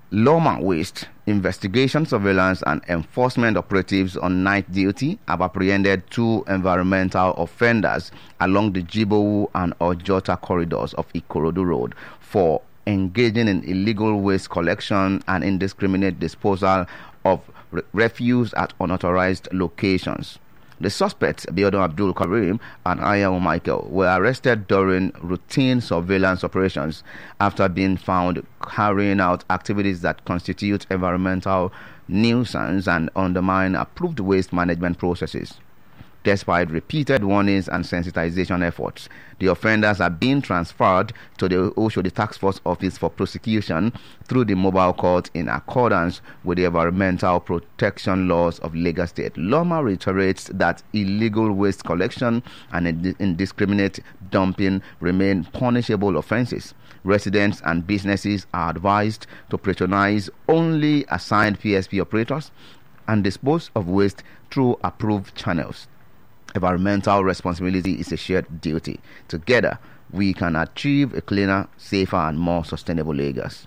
Loma Waste investigation, surveillance, and enforcement operatives on night duty have apprehended 2 environmental offenders along the Jibowu and Ojota corridors of Ikorodu Road for engaging in illegal waste collection and indiscriminate disposal of refuse at unauthorized locations. The suspects, Biodun Abdul Karim and Ayamu Michael, were arrested during routine surveillance operations after being found carrying out activities that constitute environmental nuisance and undermine approved waste management processes. Despite repeated warnings and sensitization efforts, the offenders are being transferred to the Oshodi Task Force Office for prosecution through the mobile court in accordance with the environmental protection laws of Lagos State. Loma reiterates that illegal waste collection and indiscriminate dumping remain punishable offenses. Residents and businesses are advised to patronize only assigned PSP operators and dispose of waste through approved channels. Environmental responsibility is a shared duty. Together, we can achieve a cleaner, safer, and more sustainable Lagos.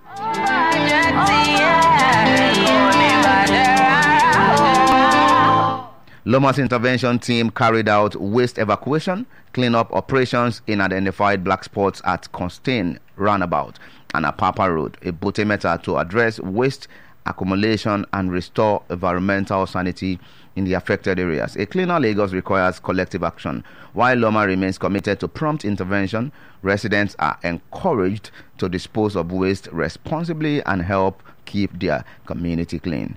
Loma's intervention team carried out waste evacuation, cleanup operations in identified black spots at Constain Roundabout and Apapa Road, a Botemeta, to address waste accumulation and restore environmental sanity in the affected areas. A cleaner Lagos requires collective action. While Loma remains committed to prompt intervention, residents are encouraged to dispose of waste responsibly and help keep their community clean.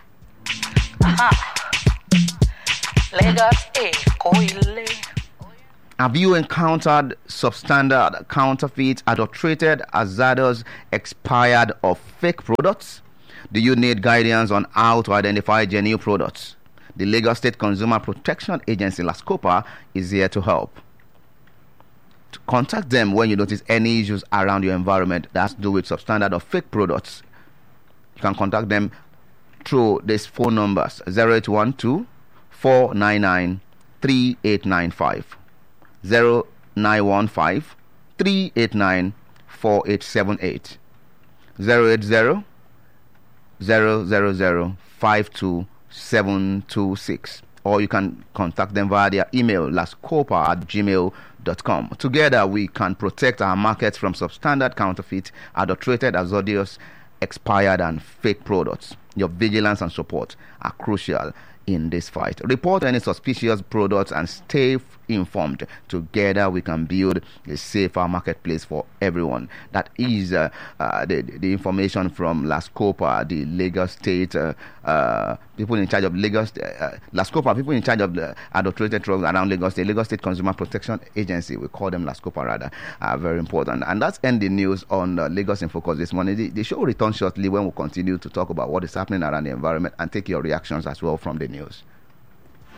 Have you encountered substandard, counterfeit, adulterated, hazardous, expired, or fake products? Do you need guidance on how to identify genuine products? The Lagos State Consumer Protection Agency, LASCOPA, is here to help. To contact them when you notice any issues around your environment that has to do with substandard or fake products. You can contact them through these phone numbers: 0812 499 3895, 0915 389 4878, 080 000 52726, or you can contact them via their email, lascopa@gmail.com. Together, we can protect our markets from substandard, counterfeit, adulterated, hazardous, expired, and fake products. Your vigilance and support are crucial in this fight. Report any suspicious products and stay informed. Together we can build a safer marketplace for everyone. That is the information from LASCOPA, the Lagos State people in charge of Lagos. LASCOPA, people in charge of the adulterated drugs around Lagos State. Lagos State Consumer Protection Agency, we call them LASCOPA rather, are very important. And that's end the news on Lagos in Focus this morning. The show will return shortly when we continue to talk about what is happening around the environment and take your reactions as well from the news.